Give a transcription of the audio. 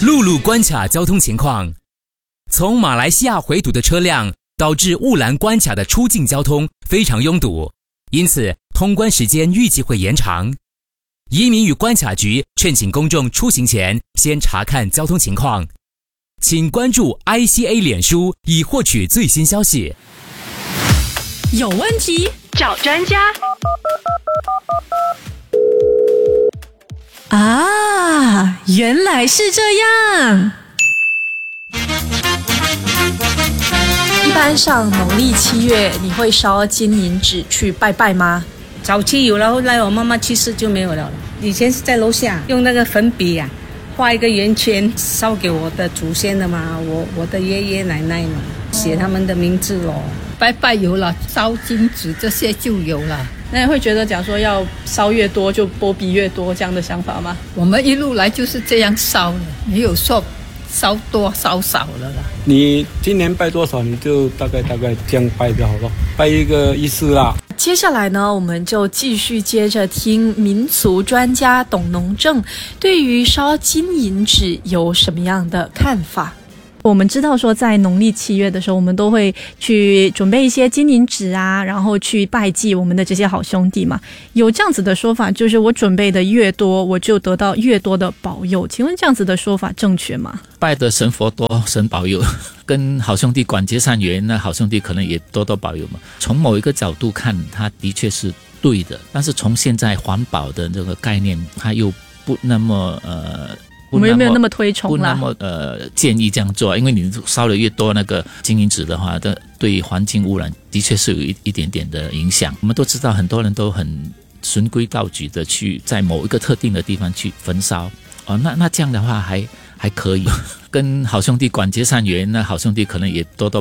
陆路关卡交通情况。从马来西亚回堵的车辆导致雾兰关卡的出境交通非常拥堵，因此通关时间预计会延长。移民与关卡局劝请公众出行前先查看交通情况，请关注 ICA 脸书以获取最新消息。 有问题找专家啊，原来是这样。一般上农历7月，你会烧金银纸去拜拜吗？ 早期有了，后来我妈妈去世就没有了。以前是在楼下用那个粉笔啊，画一个圆圈烧给我的祖先的嘛，我的爷爷奶奶嘛，写他们的名字咯。 拜拜有了，烧金纸这些就有了。 那你会觉得讲说要烧越多就波比越多这样的想法吗？ 我们一路来就是这样烧的，没有说烧多烧少了啦。 你今年拜多少，你就大概这样拜就好了，拜一个意思啦。 接下来呢，我们就继续接着听民俗专家董农正对于烧金银纸有什么样的看法。我们知道说在农历7月的时候，我们都会去准备一些金银纸啊，然后去拜祭我们的这些好兄弟嘛。有这样子的说法，就是我准备的越多，我就得到越多的保佑。请问这样子的说法正确吗？ 拜的神佛多，神保佑，跟好兄弟广结善缘，那好兄弟可能也多多保佑嘛。从某一个角度看，它的确是对的，但是从现在环保的这个概念，它又不那么我们有没有那么推崇啦？ 不那么建议这样做，因为你烧了越多那个金银纸的话，对环境污染的确是有一点点的影响。我们都知道，很多人都很循规蹈矩的去在某一个特定的地方去焚烧，那这样的话还可以，跟好兄弟广结善缘，那好兄弟可能也多多